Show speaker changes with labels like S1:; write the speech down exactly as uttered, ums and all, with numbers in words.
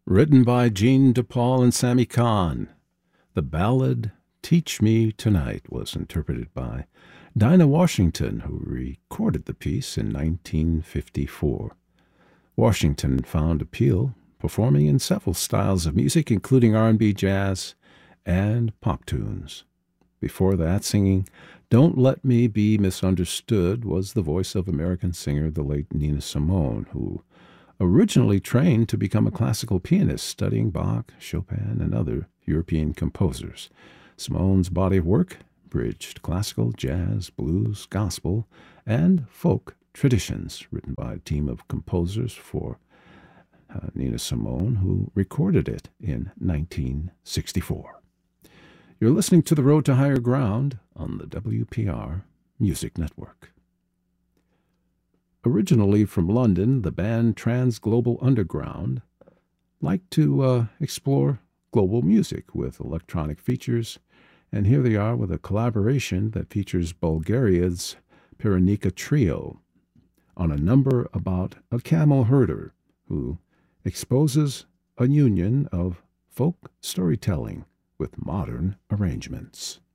S1: Written by Gene DePaul and Sammy Kahn. The ballad Teach Me Tonight was interpreted by Dinah Washington, who recorded the piece in nineteen fifty-four. Washington found appeal performing in several styles of music, including R and B, jazz, and pop tunes. Before that, singing Don't Let Me Be Misunderstood was the voice of American singer the late Nina Simone, who originally trained to become a classical pianist, studying Bach, Chopin, and other European composers. Simone's body of work bridged classical, jazz, blues, gospel, and folk traditions, written by a team of composers for uh, Nina Simone, who recorded it in nineteen sixty-four. You're listening to The Road to Higher Ground on the W P R Music Network. Originally from London, the band Transglobal Underground liked to uh, explore global music with electronic features, and here they are with a collaboration that features Bulgaria's Piranica Trio on a number about a camel herder who exposes a union of folk storytelling with modern arrangements.